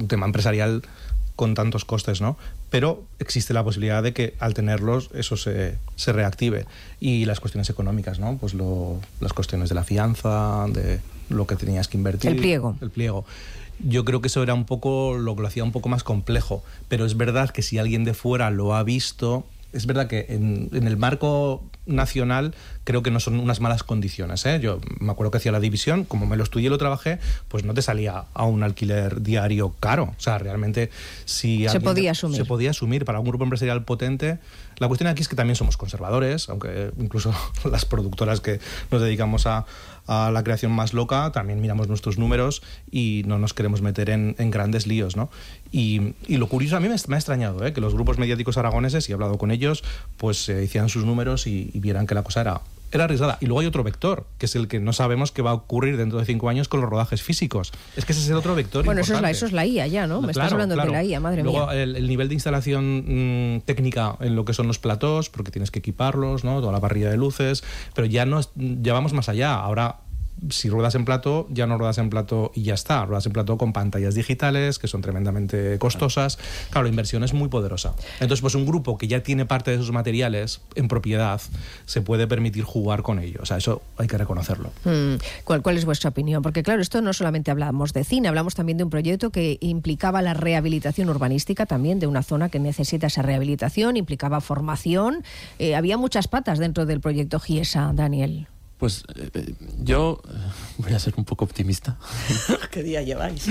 un tema empresarial con tantos costes, ¿no? Pero existe la posibilidad de que al tenerlos eso se reactive. Y las cuestiones económicas, ¿no? Pues las cuestiones de la fianza, de lo que tenías que invertir. El pliego. Yo creo que eso era un poco lo que lo hacía un poco más complejo, pero es verdad que si alguien de fuera lo ha visto, es verdad que en el marco nacional creo que no son unas malas condiciones, ¿eh? Yo me acuerdo que hacía la división, como me lo estudié y lo trabajé, pues no te salía a un alquiler diario caro. O sea, realmente si se podía asumir para un grupo empresarial potente. La cuestión aquí es que también somos conservadores, aunque incluso las productoras que nos dedicamos a la creación más loca también miramos nuestros números y no nos queremos meter en grandes líos, ¿no? Y lo curioso, a mí me ha extrañado, que los grupos mediáticos aragoneses, y he hablado con ellos, pues hicieran sus números y vieran que la cosa era arriesgada. Y luego hay otro vector, que es el que no sabemos qué va a ocurrir dentro de 5 años con los rodajes físicos. Es que ese es el otro vector importante. Eso es la IA ya, ¿no? Me estás hablando de la IA, madre mía. Luego el nivel de instalación técnica en lo que son los platós, porque tienes que equiparlos, ¿no? Toda la parrilla de luces, pero ya vamos más allá. Ahora, si ruedas en plató, ya no ruedas en plató y ya está. Ruedas en plató con pantallas digitales, que son tremendamente costosas. Claro, la inversión es muy poderosa. Entonces, pues un grupo que ya tiene parte de esos materiales en propiedad, se puede permitir jugar con ellos. O sea, eso hay que reconocerlo. ¿Cuál es vuestra opinión? Porque claro, esto no solamente hablamos de cine, hablamos también de un proyecto que implicaba la rehabilitación urbanística también de una zona que necesita esa rehabilitación, implicaba formación. Había muchas patas dentro del proyecto Giesa, Daniel. Pues yo voy a ser un poco optimista. ¿Qué día lleváis?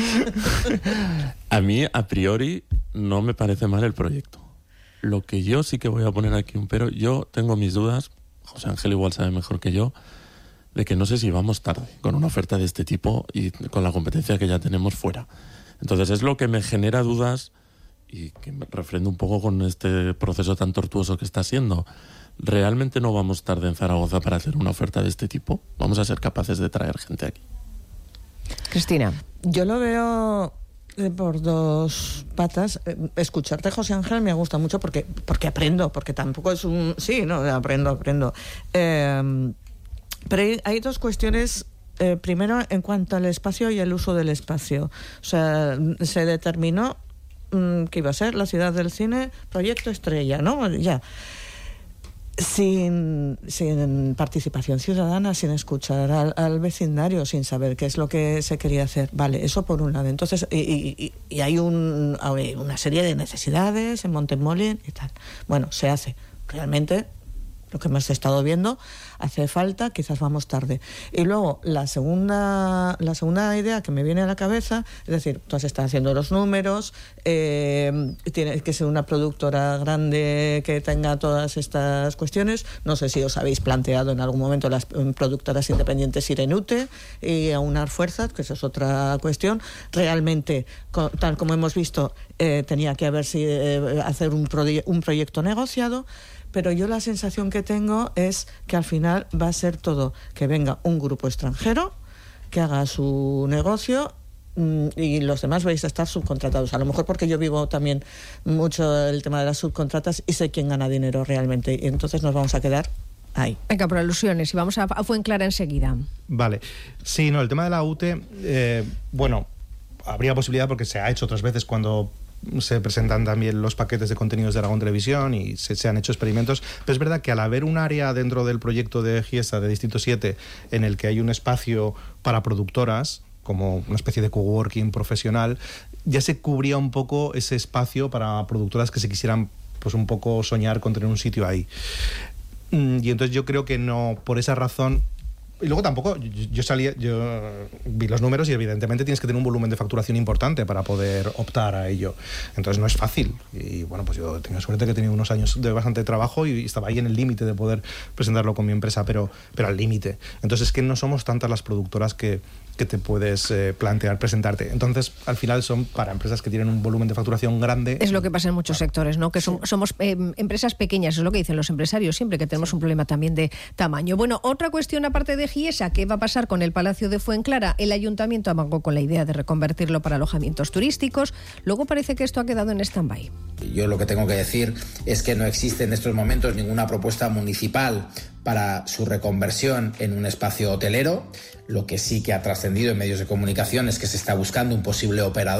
A mí, a priori, no me parece mal el proyecto. Lo que yo sí que voy a poner aquí un pero, yo tengo mis dudas, José Ángel igual sabe mejor que yo, de que no sé si vamos tarde con una oferta de este tipo y con la competencia que ya tenemos fuera. Entonces es lo que me genera dudas y que me refrendo un poco con este proceso tan tortuoso que está siendo. ¿Realmente no vamos tarde en Zaragoza para hacer una oferta de este tipo? ¿Vamos a ser capaces de traer gente aquí? Cristina. Yo lo veo por dos patas. Escucharte, José Ángel, me gusta mucho porque aprendo, porque tampoco es un... Sí, no, aprendo. Pero hay dos cuestiones. Primero, en cuanto al espacio y el uso del espacio. O sea, se determinó que iba a ser la ciudad del cine, proyecto estrella, ¿no? Ya. Sin participación ciudadana, sin escuchar al vecindario, sin saber qué es lo que se quería hacer. Vale, eso por un lado. Entonces, y hay una serie de necesidades en Montemolín y tal. Bueno, se hace. Realmente, lo que hemos estado viendo, hace falta, quizás vamos tarde. Y luego, la segunda idea que me viene a la cabeza, es decir, tú has estado haciendo los números, tiene que ser una productora grande que tenga todas estas cuestiones. No sé si os habéis planteado en algún momento las productoras independientes ir en UTE y aunar fuerzas, que eso es otra cuestión. Realmente, tal como hemos visto, tenía que hacer un proyecto negociado. Pero yo la sensación que tengo es que al final va a ser todo que venga un grupo extranjero, que haga su negocio y los demás vais a estar subcontratados. A lo mejor porque yo vivo también mucho el tema de las subcontratas y sé quién gana dinero realmente. Y entonces nos vamos a quedar ahí. Venga, por alusiones. Y vamos a Fuenclara enseguida. Vale. Sí, no, el tema de la UTE, bueno, habría posibilidad porque se ha hecho otras veces cuando se presentan también los paquetes de contenidos de Aragón Televisión y se han hecho experimentos, pero es verdad que al haber un área dentro del proyecto de Giesa de Distrito 7 en el que hay un espacio para productoras, como una especie de coworking profesional, ya se cubría un poco ese espacio para productoras que se quisieran pues un poco soñar con tener un sitio ahí. Y entonces yo creo que no, por esa razón. Y luego tampoco, yo vi los números y evidentemente tienes que tener un volumen de facturación importante para poder optar a ello. Entonces no es fácil. Y bueno, pues yo tengo suerte que he tenido unos años de bastante trabajo y estaba ahí en el límite de poder presentarlo con mi empresa, pero al límite. Entonces es que no somos tantas las productoras que te puedes plantear presentarte. Entonces, al final son para empresas que tienen un volumen de facturación grande. Es lo que pasa en muchos sectores, ¿no? Que somos empresas pequeñas, es lo que dicen los empresarios siempre, que tenemos un problema también de tamaño. Bueno, otra cuestión aparte de Giesa, ¿qué va a pasar con el Palacio de Fuenclara? El Ayuntamiento amagó con la idea de reconvertirlo para alojamientos turísticos. Luego parece que esto ha quedado en stand-by. Yo lo que tengo que decir es que no existe en estos momentos ninguna propuesta municipal para su reconversión en un espacio hotelero. Lo que sí que ha trascendido en medios de comunicación es que se está buscando un posible operador